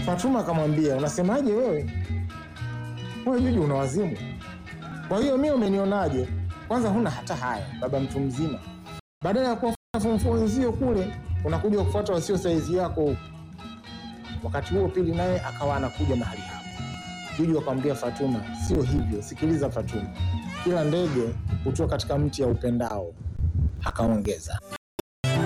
Fatuma akamwambia, unasemaje wewe? Wewe Juju una wazimu. Kwa hiyo mimi umenionaje? Kwanza huna hata haya, baba mtu mzima. Badala ya kuwafuata form wenzio kule, unakuja kufuata wasio saizi yako. Wakati huo Pili naye akawa anakuja mahali hapo. Juju akamwambia Fatuma, sio hivyo, sikiliza Fatuma. Kila ndege hutua katika mti ya upendao. Akaongeza.